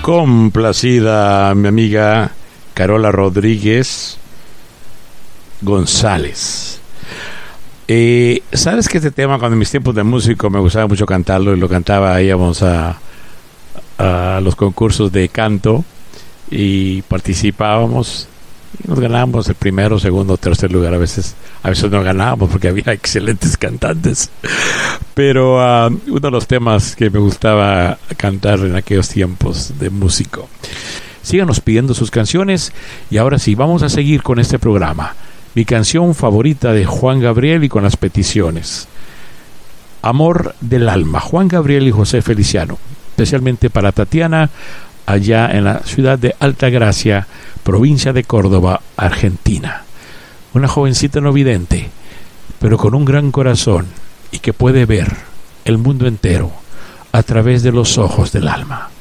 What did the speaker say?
Complacida mi amiga Carola Rodríguez González. ¿Sabes que este tema, cuando en mis tiempos de músico me gustaba mucho cantarlo y lo cantaba, íbamos a los concursos de canto y participábamos y nos ganábamos el primero, segundo, tercer lugar? A veces no ganábamos porque había excelentes cantantes, pero uno de los temas que me gustaba cantar en aquellos tiempos de músico. Síganos pidiendo sus canciones y ahora sí, vamos a seguir con este programa. Mi canción favorita de Juan Gabriel y con las peticiones. Amor del alma, Juan Gabriel y José Feliciano, especialmente para Tatiana, allá en la ciudad de Altagracia, provincia de Córdoba, Argentina. Una jovencita no vidente, pero con un gran corazón y que puede ver el mundo entero a través de los ojos del alma.